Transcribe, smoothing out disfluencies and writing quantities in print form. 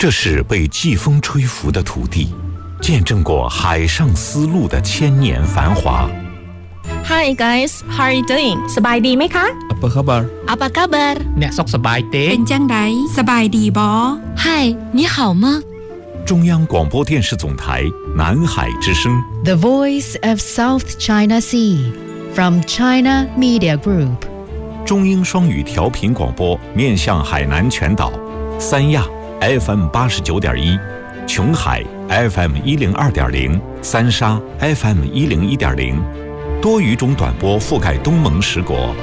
这是被季风吹拂的土地，见证过海上丝路的千年繁华。 Hi guys, how are you doing? สบายดีไหมคะ Apa khabar? Apa kabar? អ្នកសុខសប្បាយទេเป็นจังไดสบายดีบ่ Hi, 你好吗？ 中央广播电视总台南海之声 The Voice of South China Sea from China Media Group 中英双语调频广播面向海南全岛，三亚 FM 89.1，琼海 FM 102.0，三沙 FM 101.0，多语种短波覆盖东盟10国。